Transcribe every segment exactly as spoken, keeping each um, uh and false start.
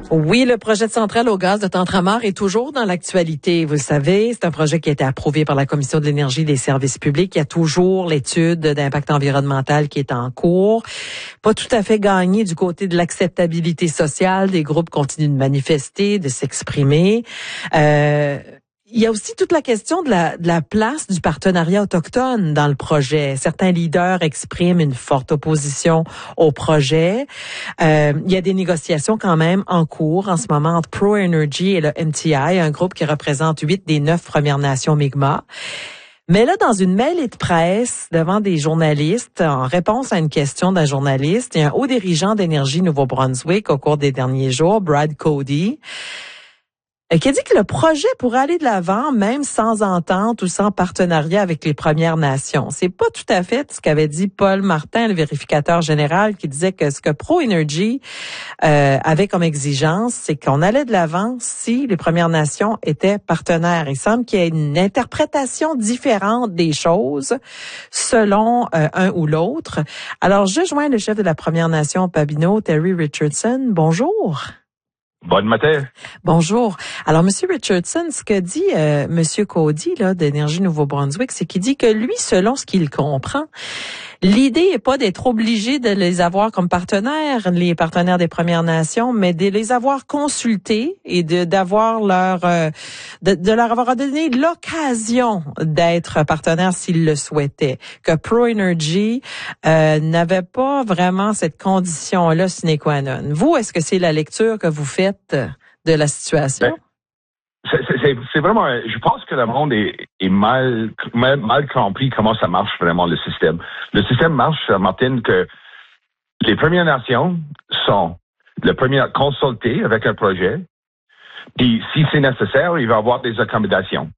Oui, le projet de centrale au gaz de Tantramar est toujours dans l'actualité. Vous le savez, c'est un projet qui a été approuvé par la Commission de l'énergie et des services publics. Il y a toujours l'étude d'impact environnemental qui est en cours. Pas tout à fait gagné du côté de l'acceptabilité sociale. Des groupes continuent de manifester, de s'exprimer. Euh, Il y a aussi toute la question de la, de la place du partenariat autochtone dans le projet. Certains leaders expriment une forte opposition au projet. Euh, il y a des négociations quand même en cours en ce moment entre ProEnergy et le M T I, un groupe qui représente huit des neuf Premières Nations Mi'kmaq. Mais là, dans une mêlée de presse devant des journalistes, en réponse à une question d'un journaliste, il y a un haut dirigeant d'Énergie Nouveau-Brunswick au cours des derniers jours, Brad Cody, qui a dit que le projet pourrait aller de l'avant même sans entente ou sans partenariat avec les Premières Nations. C'est pas tout à fait ce qu'avait dit Paul Martin, le vérificateur général, qui disait que ce que ProEnergy euh, avait comme exigence, c'est qu'on allait de l'avant si les Premières Nations étaient partenaires. Il semble qu'il y ait une interprétation différente des choses selon euh, un ou l'autre. Alors, je joins le chef de la Première Nation Pabineau, Terry Richardson. Bonjour. Bon matin. Bonjour. Alors, Monsieur Richardson, ce que dit euh, Monsieur Cody là d'Énergie Nouveau-Brunswick, c'est qu'il dit que lui, selon ce qu'il comprend, l'idée est pas d'être obligé de les avoir comme partenaires, les partenaires des Premières Nations, mais de les avoir consultés et de d'avoir leur euh, de, de leur avoir donné l'occasion d'être partenaires s'ils le souhaitaient. Que ProEnergy euh, n'avait pas vraiment cette condition-là sine qua non. Vous, est-ce que c'est la lecture que vous faites de la situation? Ben, c'est, c'est, c'est vraiment, je pense que le monde est, est mal, mal, mal compris comment ça marche vraiment le système. Le système marche, Martine, que les Premières Nations sont le premier à consulter avec un projet, puis si c'est nécessaire, il va y avoir des accommodations.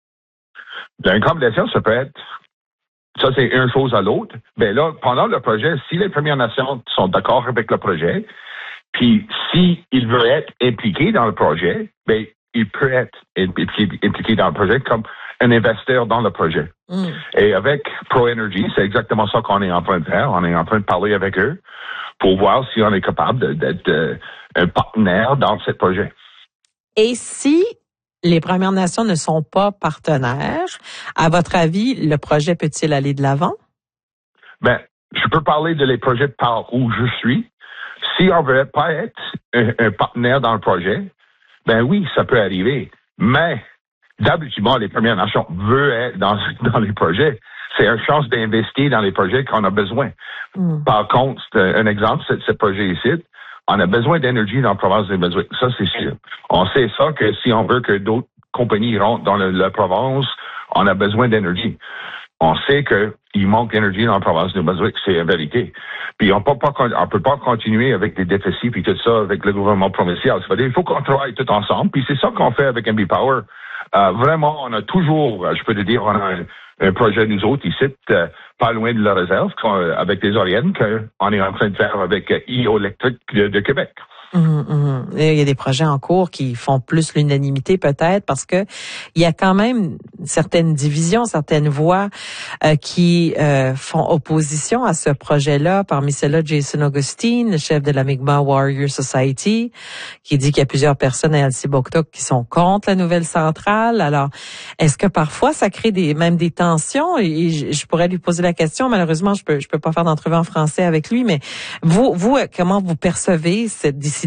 Une accommodation, ça peut être, ça c'est une chose à l'autre. Ben là, pendant le projet, si les Premières Nations sont d'accord avec le projet, puis, s'il veut être impliqué dans le projet, ben, il peut être impliqué dans le projet comme un investisseur dans le projet. Mm. Et avec ProEnergy, c'est exactement ça qu'on est en train de faire. On est en train de parler avec eux pour voir si on est capable d'être euh, un partenaire dans ce projet. Et si les Premières Nations ne sont pas partenaires, à votre avis, le projet peut-il aller de l'avant? Ben, je peux parler de les projets par où je suis. Si on veut pas être un, un partenaire dans le projet, ben oui, ça peut arriver. Mais, d'habitude, les Premières Nations veulent être dans, dans les projets. C'est une chance d'investir dans les projets qu'on a besoin. Mm. Par contre, un exemple, c'est ce projet ici. On a besoin d'énergie dans la province de Brunswick. Ça, c'est sûr. On sait ça que si on veut que d'autres compagnies rentrent dans le, la province, on a besoin d'énergie. On sait qu'il manque d'énergie dans la province de Brunswick, c'est la vérité. Puis on peut pas, on peut pas continuer avec des déficits puis tout ça avec le gouvernement provincial. C'est-à-dire, il faut qu'on travaille tout ensemble. Puis c'est ça qu'on fait avec M B Power. Euh, vraiment, on a toujours, je peux te dire, on a un, un projet nous autres ici, euh, pas loin de la réserve, avec des Oriennes, qu'on est en train de faire avec I O Électrique de, de Québec. Mmh, mmh. Il y a des projets en cours qui font plus l'unanimité peut-être parce que il y a quand même certaines divisions, certaines voix euh, qui euh, font opposition à ce projet-là. Parmi celles-là, Jason Augustine, le chef de la Mi'kmaq Warrior Society, qui dit qu'il y a plusieurs personnes à Elsipogtog qui sont contre la nouvelle centrale. Alors, est-ce que parfois ça crée des même des tensions? Et je, je pourrais lui poser la question. Malheureusement, je peux je peux pas faire d'entrevue en français avec lui, mais vous vous comment vous percevez cette dissidence?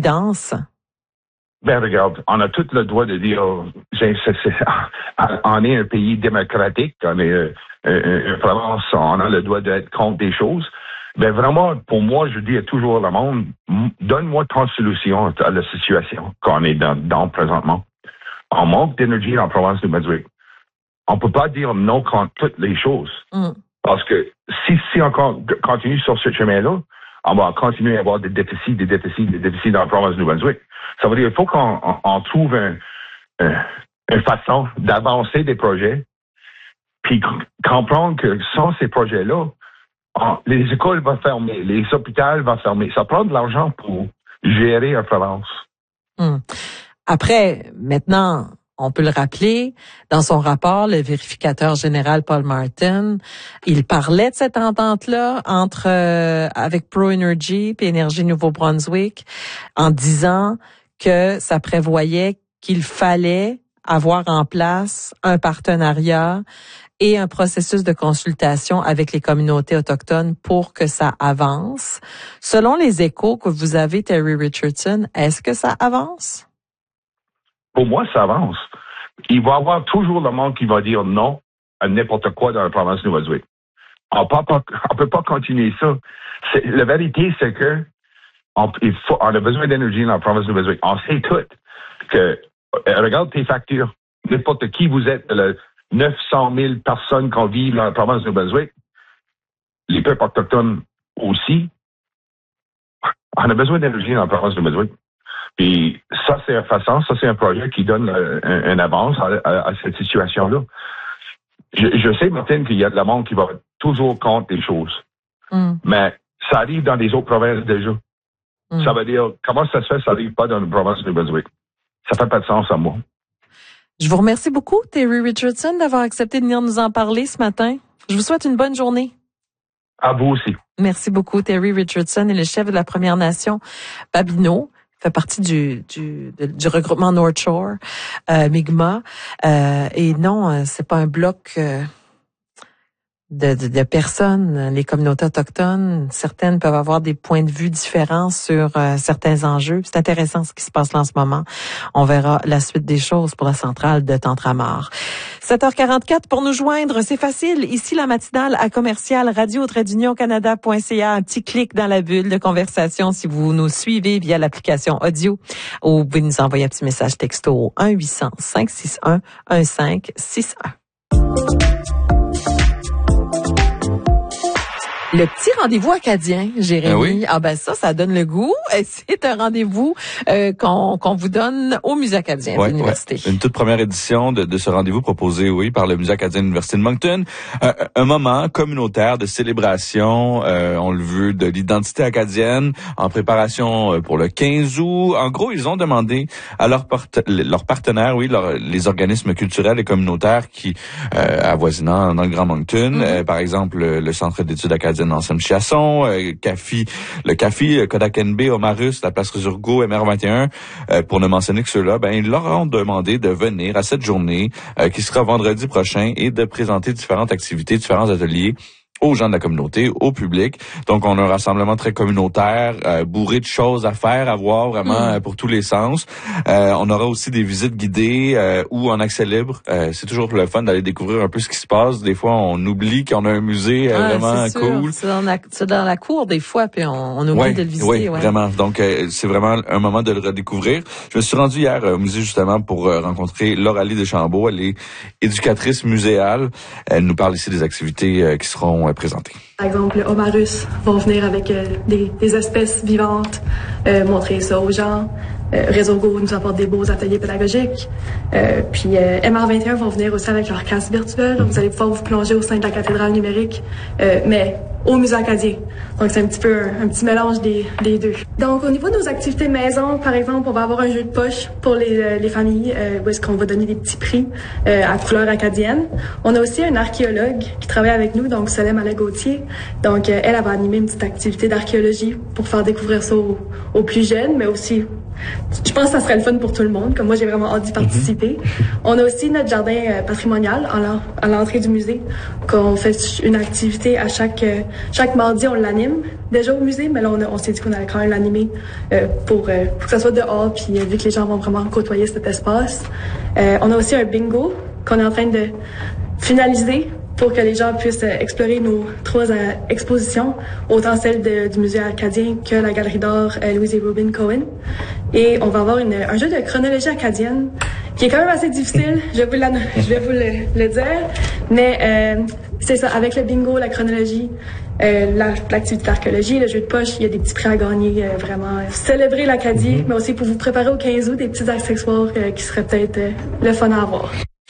Ben regarde, on a tout le droit de dire, oh, c'est, c'est, c'est, on est un pays démocratique, on est euh, une province, on a le droit d'être contre des choses. Ben vraiment, pour moi, je dis à toujours le monde, donne-moi ton solution à la situation qu'on est dans, dans présentement. On manque d'énergie dans la province de Brunswick. On peut pas dire non contre toutes les choses. Mm. Parce que si, si on continue sur ce chemin-là, on va continuer à avoir des déficits, des déficits, des déficits dans la province de New Brunswick. Ça veut dire qu'il faut qu'on on, on trouve un, un, une façon d'avancer des projets, puis comprendre que sans ces projets-là, on, les écoles vont fermer, les hôpitaux vont fermer. Ça prend de l'argent pour gérer la province. Hum. Après, maintenant, on peut le rappeler, dans son rapport, le vérificateur général Paul Martin, il parlait de cette entente-là entre euh, avec ProEnergy et Énergie Nouveau-Brunswick en disant que ça prévoyait qu'il fallait avoir en place un partenariat et un processus de consultation avec les communautés autochtones pour que ça avance. Selon les échos que vous avez, Terry Richardson, est-ce que ça avance? Pour moi, ça avance. Il va y avoir toujours le monde qui va dire non à n'importe quoi dans la province du Nouveau-Brunswick. On ne peut pas continuer ça. C'est, la vérité, c'est que on, il faut, on a besoin d'énergie dans la province du Nouveau-Brunswick. On sait tout que, regarde tes factures. N'importe qui vous êtes, le neuf cent mille personnes qui vivent dans la province du Nouveau-Brunswick, les peuples autochtones aussi. On a besoin d'énergie dans la province du Nouveau-Brunswick. Puis ça, c'est une façon, ça, c'est un projet qui donne euh, un, un avance à, à, à cette situation-là. Je, je sais, Martine, qu'il y a de la monde qui va toujours contre des choses. Mm. Mais ça arrive dans les autres provinces déjà. Mm. Ça veut dire, comment ça se fait, ça n'arrive pas dans la province du Nouveau-Brunswick? Ça fait pas de sens à moi. Je vous remercie beaucoup, Terry Richardson, d'avoir accepté de venir nous en parler ce matin. Je vous souhaite une bonne journée. À vous aussi. Merci beaucoup. Terry Richardson est le chef de la Première Nation Babino, fait partie du du, de, du regroupement North Shore, euh, Mi'kmaq. Euh, et non, c'est pas un bloc euh, de, de, de personnes. Les communautés autochtones, certaines peuvent avoir des points de vue différents sur euh, certains enjeux. C'est intéressant ce qui se passe là en ce moment. On verra la suite des choses pour la centrale de Tantramar. sept heures quarante-quatre pour nous joindre, c'est facile. Ici, la matinale à commercial radio-canada point c a. Un petit clic dans la bulle de conversation si vous nous suivez via l'application audio. Ou vous pouvez nous envoyer un petit message texto au un huit cents, cinq six un, un cinq six un. Le petit rendez-vous acadien, Jérémy. Ah, oui? Ah ben ça, ça donne le goût. C'est un rendez-vous euh, qu'on, qu'on vous donne au Musée acadien ouais, de l'Université. Ouais. Une toute première édition de, de ce rendez-vous proposé, oui, par le Musée acadien de l'Université de Moncton. Un, un moment communautaire de célébration, euh, on le veut, de l'identité acadienne, en préparation pour le quinze août. En gros, ils ont demandé à leurs leur partenaires, oui, leur, les organismes culturels et communautaires qui euh, avoisinant dans le Grand Moncton, mm-hmm. euh, par exemple le, le Centre d'études acadiennes Anselme Chiasson, euh, CAFI, le CAFI, Kodakenbe, Omarus, la Place Resurgo, M R vingt et un, euh, pour ne mentionner que ceux-là, ben, ils leur ont demandé de venir à cette journée, euh, qui sera vendredi prochain, et de présenter différentes activités, différents ateliers aux gens de la communauté, au public. Donc, on a un rassemblement très communautaire, euh, bourré de choses à faire, à voir, vraiment, mmh. euh, pour tous les sens. Euh, on aura aussi des visites guidées euh, ou en accès libre. Euh, c'est toujours le fun d'aller découvrir un peu ce qui se passe. Des fois, on oublie qu'on a un musée euh, ah, vraiment c'est cool. C'est dans, la, c'est dans la cour, des fois, puis on, on oublie ouais, de le visiter. Oui, ouais. vraiment. Donc, euh, c'est vraiment un moment de le redécouvrir. Je me suis rendu hier au musée, justement, pour euh, rencontrer Lauralie Deschambault. Elle est éducatrice muséale. Elle nous parle ici des activités euh, qui seront euh, présentées. Par exemple, le Omarus vont venir avec euh, des, des espèces vivantes, euh, montrer ça aux gens. Euh, Réseau Go nous apporte des beaux ateliers pédagogiques. Euh, puis euh, M R vingt et un vont venir aussi avec leur casse virtuelle. Donc, vous allez pouvoir vous plonger au sein de la cathédrale numérique, euh, mais au musée acadien. Donc, c'est un petit peu un, un petit mélange des, des deux. Donc, au niveau de nos activités maison, par exemple, on va avoir un jeu de poche pour les, euh, les familles, euh, où est-ce qu'on va donner des petits prix euh, à couleur acadienne. On a aussi un archéologue qui travaille avec nous, donc Solène Mallet-Gauthier. Donc, euh, elle, elle va animer une petite activité d'archéologie pour faire découvrir ça aux, aux plus jeunes, mais aussi, je pense que ça serait le fun pour tout le monde. Comme moi, j'ai vraiment hâte d'y participer. Mm-hmm. On a aussi notre jardin euh, patrimonial à l'entrée du musée, qu'on fait une activité à chaque euh, chaque mardi, on l'anime déjà au musée, mais là, on, a, on s'est dit qu'on allait quand même l'animer euh, pour, euh, pour que ça soit dehors, puis euh, vu que les gens vont vraiment côtoyer cet espace. Euh, on a aussi un bingo qu'on est en train de finaliser pour que les gens puissent euh, explorer nos trois euh, expositions, autant celle de, du musée acadien que la galerie d'art euh, Louise et Robin Cohen. Et on va avoir une, un jeu de chronologie acadienne qui est quand même assez difficile, je vais vous, la, je vais vous le, le dire, mais euh, c'est ça, avec le bingo, la chronologie, euh, la, l'activité d'archéologie, le jeu de poche, il y a des petits prix à gagner, euh, vraiment euh, célébrer l'Acadie, mm-hmm. mais aussi pour vous préparer au quinze août, des petits accessoires euh, qui seraient peut-être euh, le fun à avoir.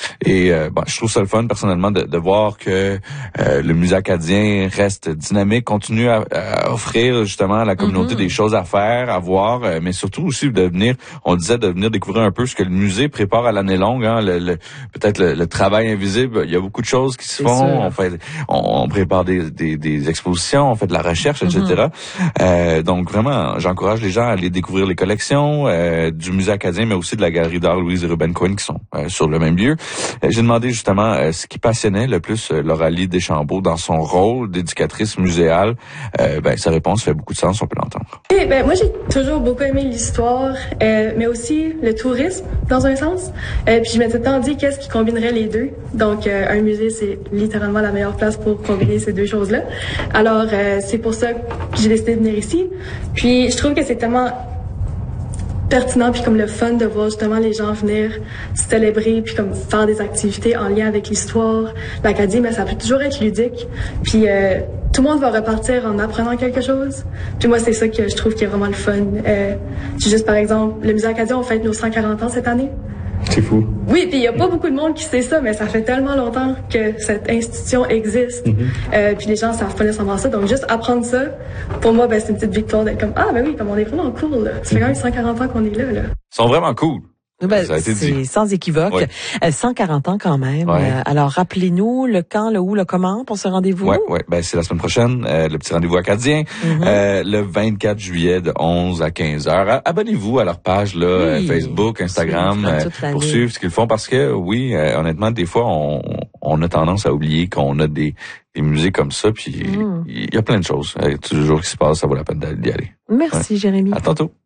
Et euh, bon, je trouve ça le fun personnellement de, de voir que euh, le musée acadien reste dynamique, continue à, à offrir justement à la communauté mm-hmm. des choses à faire, à voir, euh, mais surtout aussi de venir, on disait de venir découvrir un peu ce que le musée prépare à l'année longue, hein, le, le, peut-être le, le travail invisible. Il y a beaucoup de choses qui se C'est font. Sûr. On fait, on, on prépare des, des, des expositions, on fait de la recherche, et cetera. Mm-hmm. Euh, donc vraiment, j'encourage les gens à aller découvrir les collections euh, du musée acadien, mais aussi de la galerie d'art Louise et Ruben Cohen qui sont euh, sur le même lieu. J'ai demandé justement euh, ce qui passionnait le plus euh, Lauralie Deschambault dans son rôle d'éducatrice muséale. Euh, ben, sa réponse fait beaucoup de sens, on peut l'entendre. Eh ben, moi, j'ai toujours beaucoup aimé l'histoire, euh, mais aussi le tourisme, dans un sens. Euh, puis je m'étais tant dit qu'est-ce qui combinerait les deux. Donc, euh, un musée, c'est littéralement la meilleure place pour combiner ces deux choses-là. Alors, euh, c'est pour ça que j'ai décidé de venir ici. Puis, je trouve que c'est tellement pertinent puis comme le fun de voir justement les gens venir célébrer puis comme faire des activités en lien avec l'histoire, l'Acadie, mais ça peut toujours être ludique. Puis euh, tout le monde va repartir en apprenant quelque chose. Puis moi, c'est ça que je trouve qui est vraiment le fun. Euh, juste par exemple, le musée acadien, on fête nos cent quarante ans cette année. C'est fou. Oui, puis il y a pas beaucoup de monde qui sait ça, mais ça fait tellement longtemps que cette institution existe. Mm-hmm. Euh, puis les gens savent pas nécessairement ça. Donc juste apprendre ça, pour moi, ben c'est une petite victoire d'être comme ah ben oui, comme on est vraiment cool. Là. Ça fait quand même cent quarante ans qu'on est là. là. Ils sont vraiment cool. Ben, ça a été c'est dit. Sans équivoque. Oui. Euh, cent quarante ans quand même. Ouais. Euh, alors, rappelez-nous le quand, le où, le comment pour ce rendez-vous. Oui, ouais. Ben, c'est la semaine prochaine, euh, le petit rendez-vous acadien. Mm-hmm. Euh, le vingt-quatre juillet de onze à quinze heures. Abonnez-vous à leur page là, oui. Facebook, Instagram, euh, pour suivre ce qu'ils font parce que, oui, euh, honnêtement, des fois, on, on a tendance à oublier qu'on a des, des musées comme ça. Puis, il mm. y a plein de choses. Euh, toujours qui se passe, ça vaut la peine d'y aller. Merci, ouais. Jérémy. À tantôt.